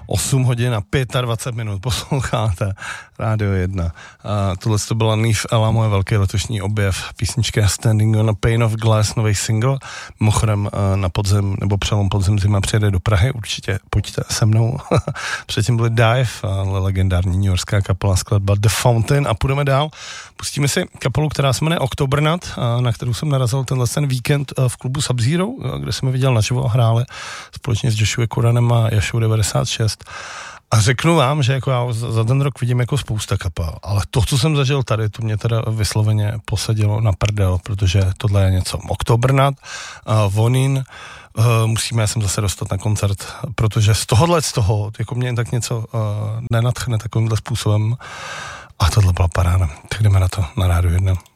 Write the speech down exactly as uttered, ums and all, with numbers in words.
osm hodin a dvacet pět minut posloucháte Rádio jedna. A tohle to byla Neve Ella, moje velký letošní objev, písnička Standing on a Pane of Glass, nový single. Mimochodem na podzim, nebo přelom podzim zima přijede do Prahy, určitě pojďte se mnou. Předtím byli Dive, ale legendární newyorská kapela, skladba The Fountain a půjdeme dál. Pustíme si kapelu, která se jmenuje Octobernut, na kterou jsem narazil tenhle ten víkend v klubu Sub-Zero, kde jsem je viděl naživo a hráli společně s Joshua Koranem a Jashou devadesát šest. A řeknu vám, že jako já za ten rok vidím jako spousta kapel, ale to, co jsem zažil tady, to mě teda vysloveně posadilo na prdel, protože tohle je něco. Octobernut, uh, Vonin, uh, musíme sem zase dostat na koncert, protože z tohohle, z toho, jako mě tak něco uh, nenadchne takovýmhle způsobem a tohle byla paráda. Tak jdeme na to, na Rádiu jedna.